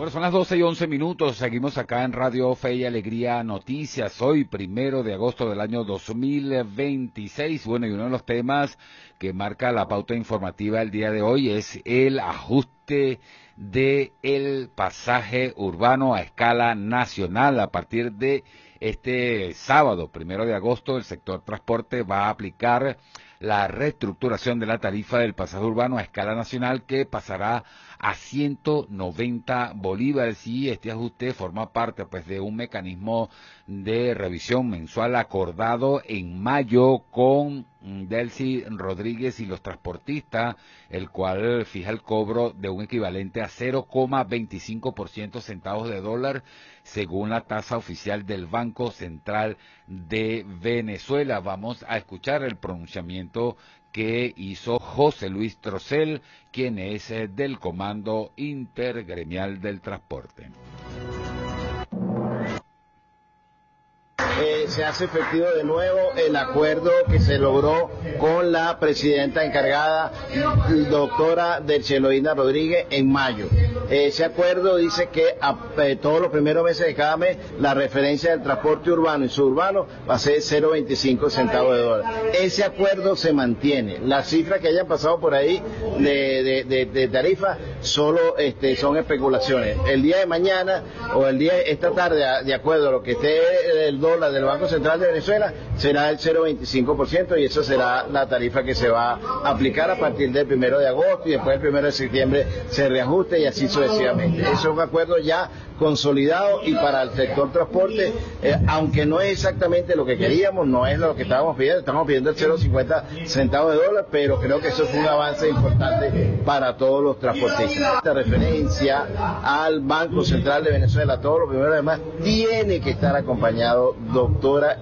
Bueno, son las 12:11, seguimos acá en Radio Fe y Alegría Noticias, hoy 1 de agosto del año 2026, bueno, y uno de los temas que marca la pauta informativa el día de hoy es el ajuste de el pasaje urbano a escala nacional. A partir de este sábado, 1 de agosto, el sector transporte va a aplicar la reestructuración de la tarifa del pasaje urbano a escala nacional, que pasará a 190 bolívares, y este ajuste forma parte pues de un mecanismo de revisión mensual acordado en mayo con Delcy Rodríguez y los transportistas, el cual fija el cobro de un equivalente a 0,25% centavos de dólar según la tasa oficial del Banco Central de Venezuela. Vamos a escuchar el pronunciamiento que hizo José Luis Trocel, quien es del Comando Intergremial del Transporte. Se hace efectivo de nuevo el acuerdo que se logró con la presidenta encargada, doctora Delceloína Rodríguez, en mayo. Ese acuerdo dice que todos los primeros meses de cada mes la referencia del transporte urbano y suburbano va a ser 0,25 centavos de dólar. Ese acuerdo se mantiene. Las cifras que hayan pasado por ahí de tarifa solo son especulaciones. El día de mañana o esta tarde, de acuerdo a lo que esté el dólar del Banco Central de Venezuela, será el 0,25%, y eso será la tarifa que se va a aplicar a partir del 1 de agosto, y después el 1 de septiembre se reajuste, y así sucesivamente. Eso es un acuerdo ya consolidado, y para el sector transporte, aunque no es exactamente lo que queríamos, no es lo que estamos pidiendo el 0,50 centavos de dólar, pero creo que eso fue un avance importante para todos los transportistas. Esta referencia al Banco Central de Venezuela, todos los primeros demás, tiene que estar acompañado, doctora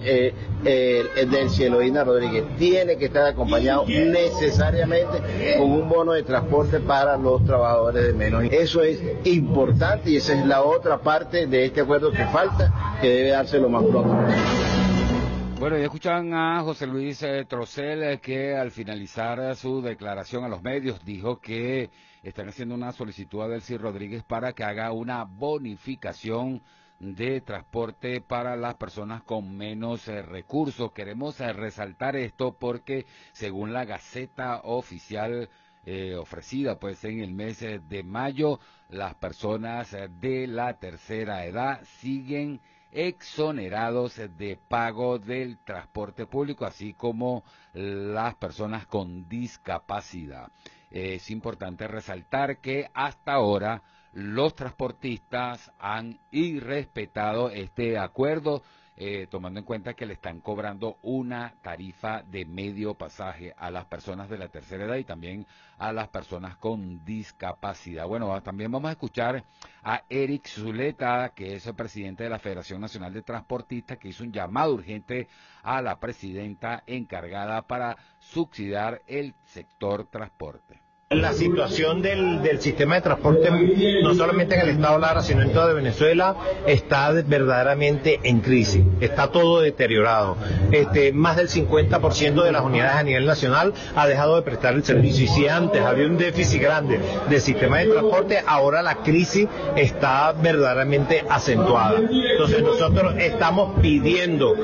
Delceloína Rodríguez, tiene que estar acompañado necesariamente con un bono de transporte para los trabajadores de menos. Eso es importante, y esa es la otra parte de este acuerdo que falta, que debe darse lo más pronto. Bueno, ya escuchan a José Luis Trocel, que al finalizar su declaración a los medios dijo que están haciendo una solicitud a Delcy Rodríguez para que haga una bonificación de transporte para las personas con menos recursos. Queremos resaltar esto porque según la Gaceta Oficial ofrecida pues en el mes de mayo, las personas de la tercera edad siguen exonerados de pago del transporte público, así como las personas con discapacidad. Es importante resaltar que hasta ahora los transportistas han irrespetado este acuerdo, tomando en cuenta que le están cobrando una tarifa de medio pasaje a las personas de la tercera edad y también a las personas con discapacidad. Bueno, también vamos a escuchar a Eric Zuleta, que es el presidente de la Federación Nacional de Transportistas, que hizo un llamado urgente a la presidenta encargada para subsidiar el sector transporte. La situación del sistema de transporte, no solamente en el estado Lara, sino en toda Venezuela, está verdaderamente en crisis, está todo deteriorado. Más del 50% de las unidades a nivel nacional ha dejado de prestar el servicio, y si antes había un déficit grande del sistema de transporte, ahora la crisis está verdaderamente acentuada. Entonces nosotros estamos pidiendo,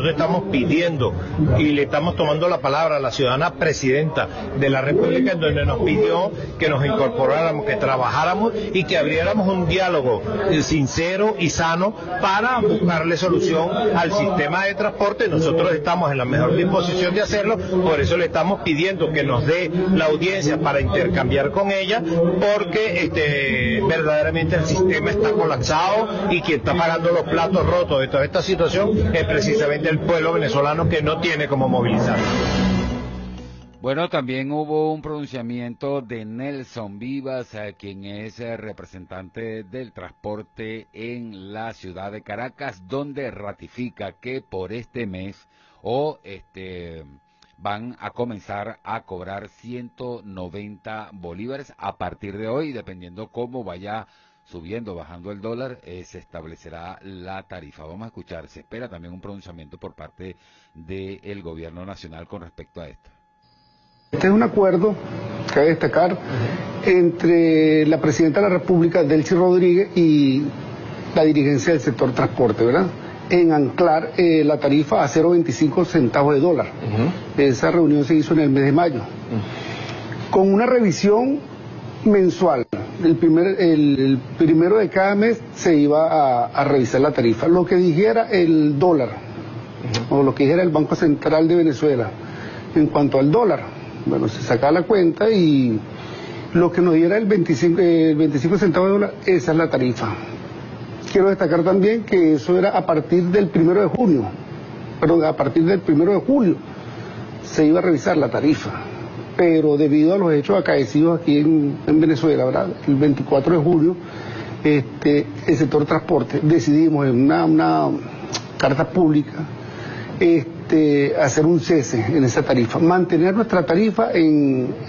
y le estamos tomando la palabra a la ciudadana presidenta de la República, en donde nos pidió que nos incorporáramos, que trabajáramos y que abriéramos un diálogo sincero y sano para buscarle solución al sistema de transporte. Nosotros estamos en la mejor disposición de hacerlo, por eso le estamos pidiendo que nos dé la audiencia para intercambiar con ella, porque verdaderamente el sistema está colapsado, y quien está pagando los platos rotos de toda esta situación es precisamente el pueblo venezolano, que no tiene cómo movilizar. Bueno, también hubo un pronunciamiento de Nelson Vivas, quien es representante del transporte en la ciudad de Caracas, donde ratifica que por este mes van a comenzar a cobrar 190 bolívares a partir de hoy, dependiendo cómo vaya subiendo, bajando el dólar, se establecerá la tarifa. Vamos a escuchar, se espera también un pronunciamiento por parte del gobierno nacional con respecto a esto. Este es un acuerdo, cabe destacar, entre la Presidenta de la República, Delcy Rodríguez, y la dirigencia del sector transporte, ¿verdad? En anclar la tarifa a 0.25 centavos de dólar. Esa reunión se hizo en el mes de mayo. Con una revisión mensual. El primero de cada mes se iba a revisar la tarifa. Lo que dijera el dólar, o lo que dijera el Banco Central de Venezuela, en cuanto al dólar, bueno, se sacaba la cuenta y lo que nos diera el 25 centavos de dólar, esa es la tarifa. Quiero destacar también que eso era a partir del 1 de junio, perdón, a partir del 1 de julio se iba a revisar la tarifa, pero debido a los hechos acaecidos aquí en Venezuela, ¿verdad? El 24 de julio, el sector transporte decidimos en una carta pública hacer un cese en esa tarifa, mantener nuestra tarifa en